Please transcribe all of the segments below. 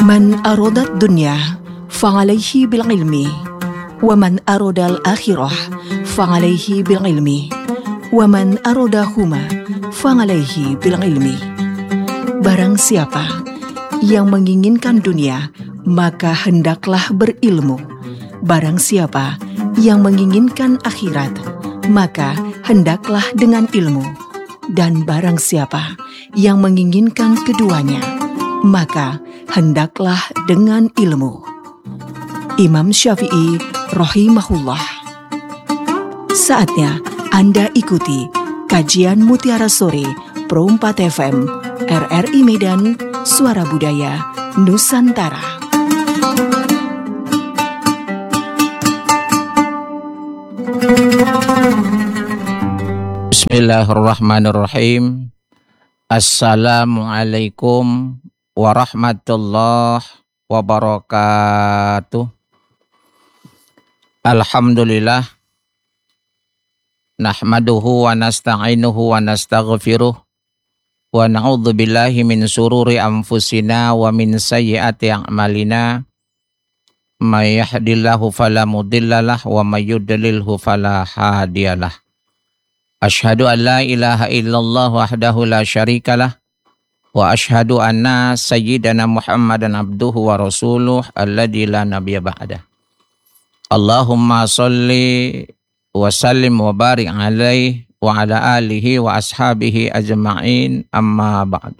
Man arodat dunya fa'alayhi bil ilmi wa man arodal akhirah fa'alayhi bil ilmi wa man arodahuma fa'alayhi bil ilmi. Barang siapa yang menginginkan dunia, maka hendaklah berilmu. Barang siapa yang menginginkan akhirat, maka hendaklah dengan ilmu. Dan barang siapa yang menginginkan keduanya, maka hendaklah dengan ilmu. Imam Syafi'i rahimahullah. Saatnya Anda ikuti kajian Mutiara Sore Pro 4 FM RRI Medan, Suara Budaya Nusantara. Bismillahirrahmanirrahim. Assalamualaikum warahmatullahi wabarakatuh. Alhamdulillah. Nahmaduhu wa nasta'inuhu wa nastaghfiruh. Wa na'udzu billahi min sururi anfusina wa min sayyiati a'malina. May yahdihillahu fala mudhillalah wa may yudlilhu fala hadiyalah. Asyhadu an la ilaha illallah wahdahu la syarikalah wa asyhadu anna sayyidana Muhammadan abduhu wa rasuluh alladzi la nabiyya ba'dah. Allahumma sholli wa sallim wa barik alaihi wa ala alihi wa ashabihi ajma'in, amma ba'd.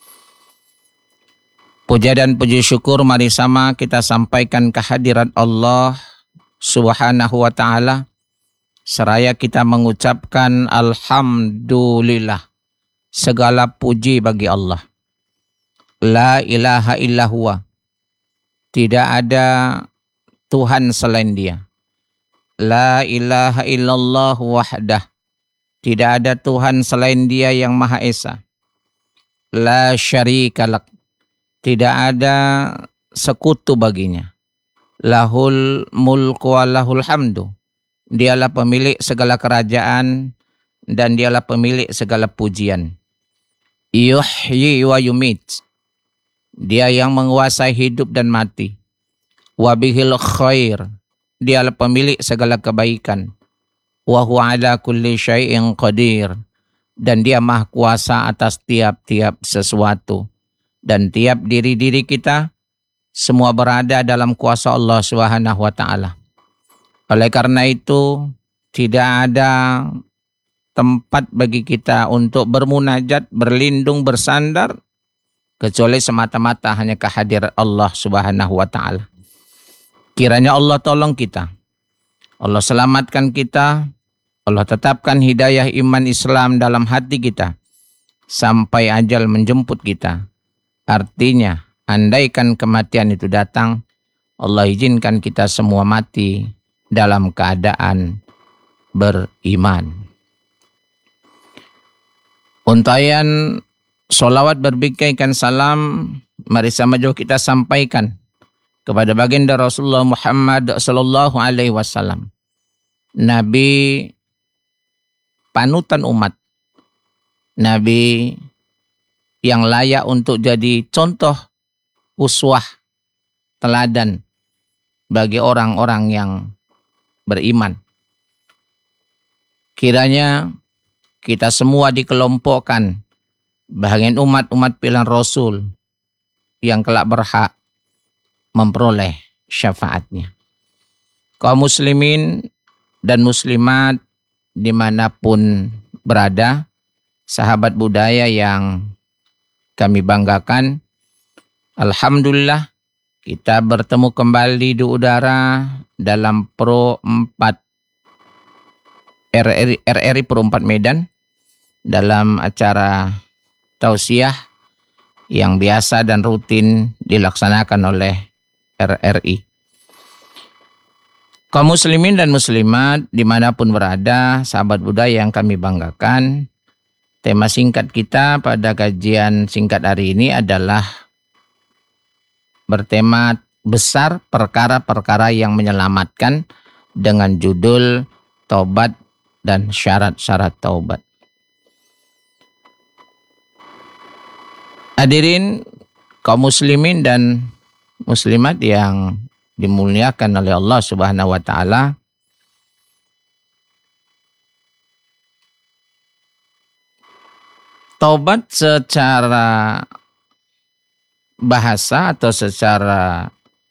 Puja dan puji syukur mari sama kita sampaikan kehadirat Allah Subhanahu wa ta'ala, seraya kita mengucapkan alhamdulillah, segala puji bagi Allah. La ilaha illa huwa, tidak ada Tuhan selain Dia. La ilaha illallah wahdah, tidak ada Tuhan selain Dia yang Maha Esa. La syarikalak, tidak ada sekutu baginya. Lahul mulku wa lahul hamdu, Dialah pemilik segala kerajaan dan Dialah pemilik segala pujian. Yuhyi wa yumit, Dia yang menguasai hidup dan mati. Wabihil khair, Dialah pemilik segala kebaikan. Wa huwa ala kulli syai'in qadir, dan Dia maha kuasa atas tiap-tiap sesuatu. Dan tiap diri-diri kita semua berada dalam kuasa Allah Subhanahu wa ta'ala. Oleh karena itu, tidak ada tempat bagi kita untuk bermunajat, berlindung, bersandar, kecuali semata-mata hanya kehadiran Allah Subhanahu wa ta'ala. Kiranya Allah tolong kita, Allah selamatkan kita, Allah tetapkan hidayah iman Islam dalam hati kita, sampai ajal menjemput kita. Artinya, andaikan kematian itu datang, Allah izinkan kita semua mati dalam keadaan beriman. Untayan sholawat berbikaikan salam, mari sama jauh kita sampaikan kepada baginda Rasulullah Muhammad sallallahu alaihi wasallam, Nabi panutan umat, Nabi yang layak untuk jadi contoh, uswah, teladan bagi orang-orang yang beriman. Kiranya kita semua dikelompokkan bahagian umat-umat pilihan Rasul yang kelak berhak memperoleh syafaatnya. Kaum muslimin dan muslimat dimanapun berada, sahabat budaya yang kami banggakan, alhamdulillah kita bertemu kembali di udara dalam Pro 4 RRI Pro 4 Medan dalam acara tausiah yang biasa dan rutin dilaksanakan oleh RRI. Kaum muslimin dan muslimat dimanapun berada, sahabat budaya yang kami banggakan, tema singkat kita pada kajian singkat hari ini adalah bertema besar perkara-perkara yang menyelamatkan, dengan judul Taubat dan Syarat-syarat Taubat. Hadirin kaum muslimin dan muslimat yang dimuliakan oleh Allah Subhanahu wa taala, taubat secara bahasa atau secara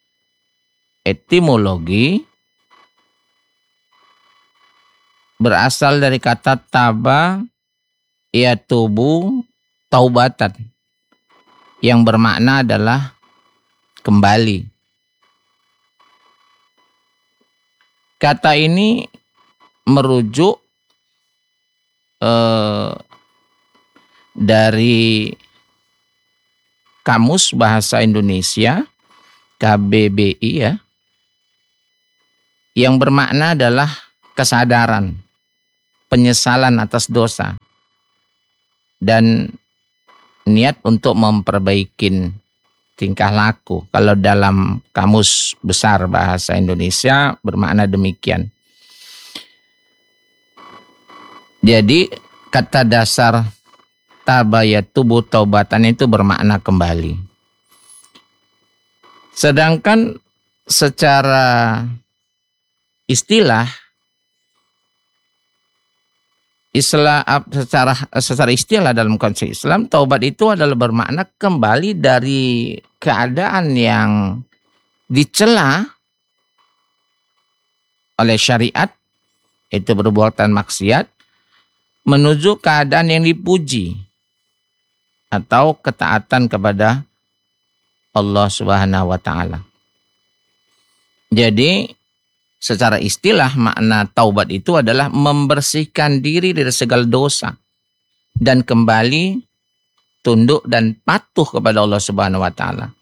etimologi berasal dari kata taba yatubu taubatan, yang bermakna adalah kembali. Kata ini merujuk dari Kamus Bahasa Indonesia KBBI ya, yang bermakna adalah kesadaran, penyesalan atas dosa, dan niat untuk memperbaiki tingkah laku. Kalau dalam Kamus Besar Bahasa Indonesia bermakna demikian. Jadi kata dasar tabayatubu taubatan itu bermakna kembali. Sedangkan secara istilah secara istilah dalam konsep Islam, taubat itu adalah bermakna kembali dari keadaan yang dicela oleh syariat, itu perbuatan maksiat, menuju keadaan yang dipuji atau ketaatan kepada Allah Subhanahu wa taala. Jadi secara istilah makna taubat itu adalah membersihkan diri dari segala dosa dan kembali tunduk dan patuh kepada Allah Subhanahu wa taala.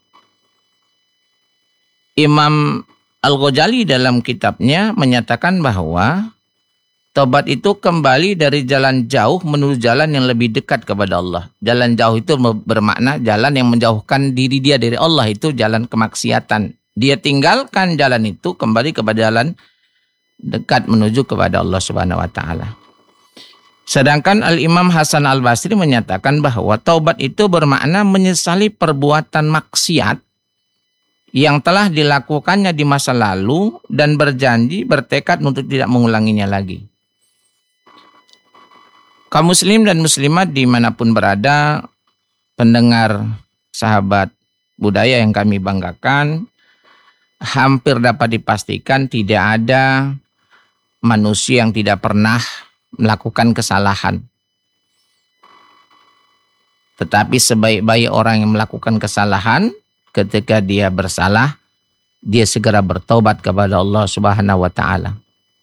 Imam Al-Ghazali dalam kitabnya menyatakan bahwa taubat itu kembali dari jalan jauh menuju jalan yang lebih dekat kepada Allah. Jalan jauh itu bermakna jalan yang menjauhkan diri dia dari Allah, itu jalan kemaksiatan. Dia tinggalkan jalan itu, kembali kepada jalan dekat menuju kepada Allah Subhanahu wa taala. Sedangkan Al-Imam Hasan Al-Basri menyatakan bahwa taubat itu bermakna menyesali perbuatan maksiat yang telah dilakukannya di masa lalu dan bertekad untuk tidak mengulanginya lagi. Kaum muslim dan muslimat dimanapun berada, pendengar sahabat budaya yang kami banggakan, hampir dapat dipastikan tidak ada manusia yang tidak pernah melakukan kesalahan. Tetapi sebaik-baik orang yang melakukan kesalahan, ketika dia bersalah, dia segera bertobat kepada Allah Subhanahu wa taala.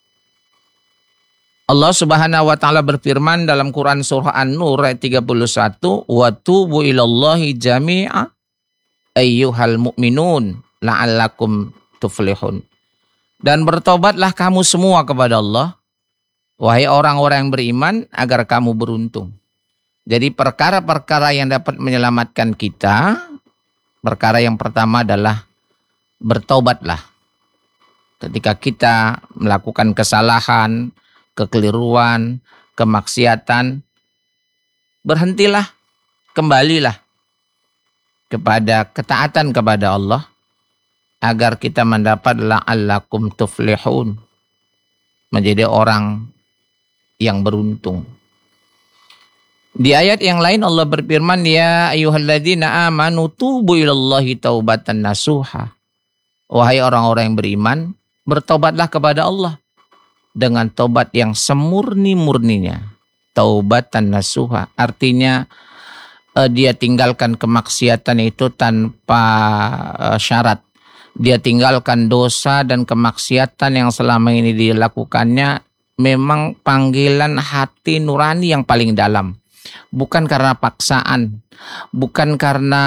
Allah Subhanahu wa taala berfirman dalam Quran surah An-Nur ayat 31, "Wa tubu ilallahi jami'a ayyuhal mu'minun la'allakum tuflihun." Dan bertobatlah kamu semua kepada Allah, wahai orang-orang yang beriman, agar kamu beruntung. Jadi perkara-perkara yang dapat menyelamatkan kita, perkara yang pertama adalah bertobatlah. Ketika kita melakukan kesalahan, kekeliruan, kemaksiatan, berhentilah, kembalilah kepada ketaatan kepada Allah, agar kita mendapat la'allakum tuflihun, menjadi orang yang beruntung. Di ayat yang lain Allah berfirman, "Ya ayyuhalladzina amanu tubu ilallahi taubatan nasuha." Wahai orang-orang yang beriman, bertobatlah kepada Allah dengan taubat yang semurni-murninya. Taubatan nasuha artinya dia tinggalkan kemaksiatan itu tanpa syarat. Dia tinggalkan dosa dan kemaksiatan yang selama ini dilakukannya, memang panggilan hati nurani yang paling dalam. Bukan karena paksaan, bukan karena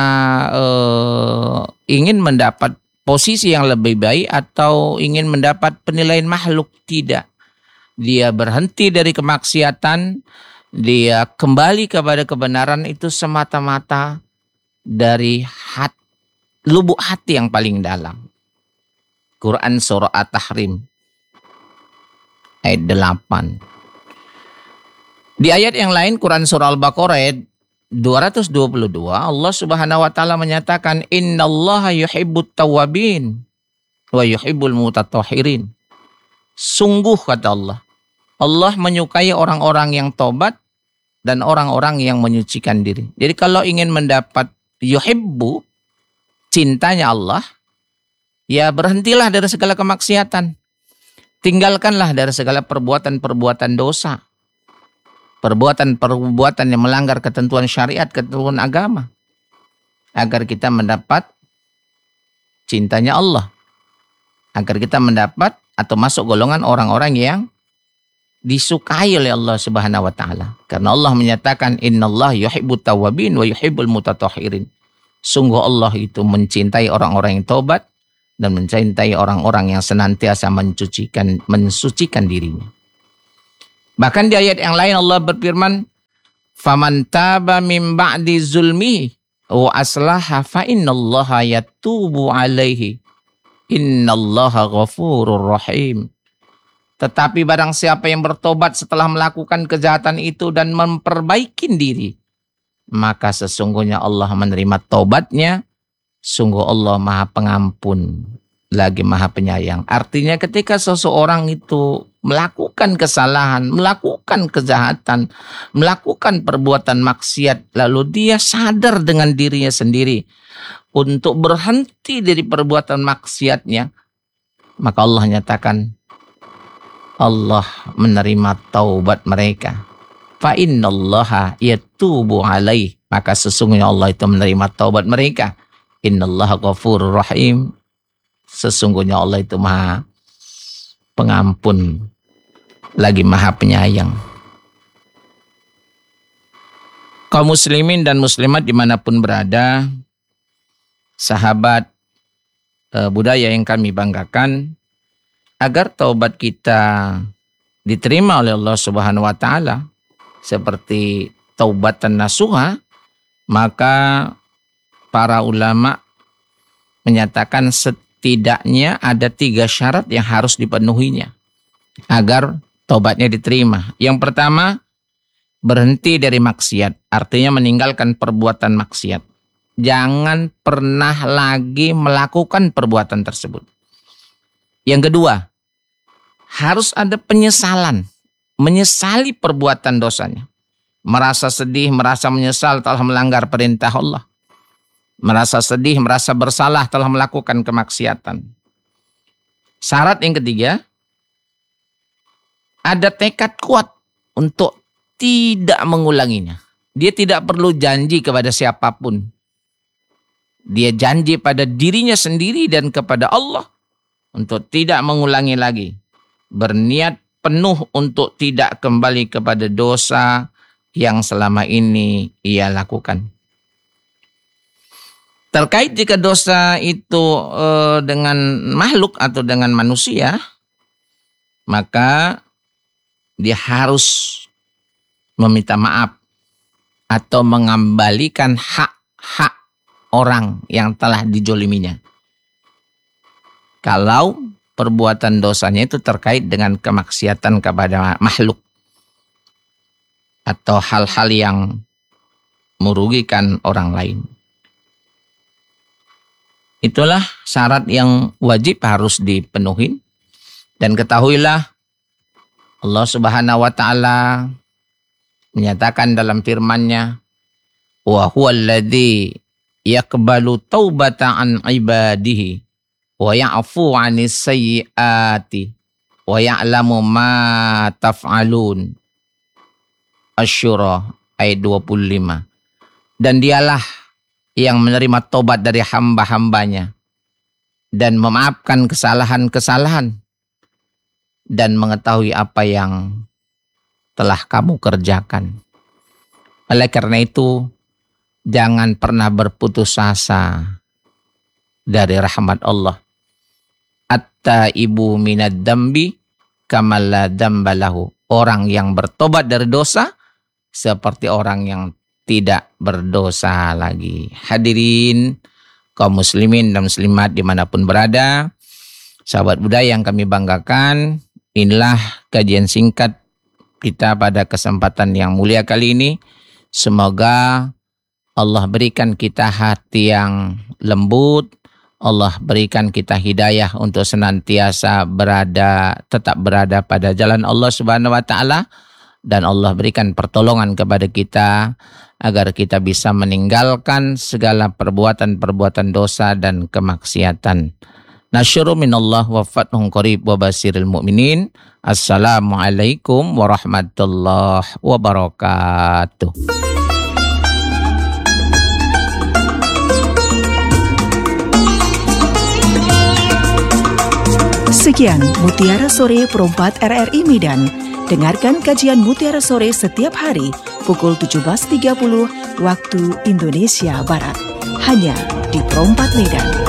ingin mendapat posisi yang lebih baik atau ingin mendapat penilaian makhluk, tidak. Dia berhenti dari kemaksiatan, dia kembali kepada kebenaran itu semata-mata dari lubuk hati yang paling dalam. Quran surah At-Tahrim ayat 8. Di ayat yang lain Quran surah Al-Baqarah ayat 222 Allah Subhanahu wa taala menyatakan innallaha yuhibbut tawwabin wa yuhibbul mutatahhirin. Sungguh kata Allah, Allah menyukai orang-orang yang tobat dan orang-orang yang menyucikan diri. Jadi kalau ingin mendapat yuhibbu, cintanya Allah, ya berhentilah dari segala kemaksiatan. Tinggalkanlah dari segala perbuatan-perbuatan dosa. Perbuatan-perbuatan yang melanggar ketentuan syariat, ketentuan agama. Agar kita mendapat cintanya Allah. Agar kita mendapat atau masuk golongan orang-orang yang disukai oleh Allah Subhanahu wa taala. Karena Allah menyatakan innallaha yuhibbut tawwabin wa yuhibbul mutatahhirin. Sungguh Allah itu mencintai orang-orang yang tobat dan mencintai orang-orang yang senantiasa mensucikan dirinya. Bahkan di ayat yang lain Allah berfirman, "Faman taba min ba'di zulmihi wa aslaha fa innallaha yatubu 'alaihi. Innallaha ghafurur rahim." Tetapi barang siapa yang bertobat setelah melakukan kejahatan itu dan memperbaiki diri, maka sesungguhnya Allah menerima tobatnya. Sungguh Allah Maha Pengampun lagi Maha Penyayang. Artinya ketika seseorang itu melakukan kesalahan, melakukan kejahatan, melakukan perbuatan maksiat, lalu dia sadar dengan dirinya sendiri untuk berhenti dari perbuatan maksiatnya, maka Allah nyatakan Allah menerima taubat mereka. Fa innallaha yatubu alaih. Maka sesungguhnya Allah itu menerima taubat mereka. Innallaha ghafurur rahim. Sesungguhnya Allah itu Maha Pengampun lagi Maha Penyayang. Kaum muslimin dan muslimat dimanapun berada, sahabat budaya yang kami banggakan, agar taubat kita diterima oleh Allah Subhanahu wa taala seperti taubatan nasuha, maka para ulama menyatakan setidaknya ada 3 syarat yang harus dipenuhinya agar taubatnya diterima. Yang pertama, berhenti dari maksiat, artinya meninggalkan perbuatan maksiat. Jangan pernah lagi melakukan perbuatan tersebut. Yang kedua, harus ada penyesalan, menyesali perbuatan dosanya. Merasa sedih, merasa menyesal telah melanggar perintah Allah. Merasa sedih, merasa bersalah telah melakukan kemaksiatan. Syarat yang ketiga, ada tekad kuat untuk tidak mengulanginya. Dia tidak perlu janji kepada siapapun. Dia janji pada dirinya sendiri dan kepada Allah untuk tidak mengulangi lagi. Berniat penuh untuk tidak kembali kepada dosa yang selama ini ia lakukan. Terkait jika dosa itu dengan makhluk atau dengan manusia, maka dia harus meminta maaf atau mengembalikan hak-hak orang yang telah dijoliminya. Kalau perbuatan dosanya itu terkait dengan kemaksiatan kepada makhluk atau hal-hal yang merugikan orang lain. Itulah syarat yang wajib harus dipenuhi. Dan ketahuilah Allah Subhanahu wa taala menyatakan dalam firman-Nya, wa huwallazi yaqbalu taubata an ibadihi wa ya'fu 'anis sayyiati wa ya'lamu ma taf'alun. Asy-Syura ayat 25. Dan dialah yang menerima tobat dari hamba-hambanya dan memaafkan kesalahan-kesalahan dan mengetahui apa yang telah kamu kerjakan. Oleh karena itu, jangan pernah berputus asa dari rahmat Allah. At-taibu minad dambi kamal la dambalahu. Orang yang bertobat dari dosa seperti orang yang tidak berdosa lagi. Hadirin kaum muslimin dan muslimat dimanapun berada, sahabat budaya yang kami banggakan, inilah kajian singkat kita pada kesempatan yang mulia kali ini. Semoga Allah berikan kita hati yang lembut. Allah berikan kita hidayah untuk senantiasa tetap berada pada jalan Allah Subhanahu wa taala, dan Allah berikan pertolongan kepada kita agar kita bisa meninggalkan segala perbuatan-perbuatan dosa dan kemaksiatan. Nasyuru minallah wa fathun qarib wa basiril mu'minin. Assalamualaikum warahmatullahi wabarakatuh. Sekian Mutiara Sore Perempat RRI Medan. Dengarkan kajian Mutiara Sore setiap hari pukul 17.30 waktu Indonesia Barat. Hanya di Perempat Medan.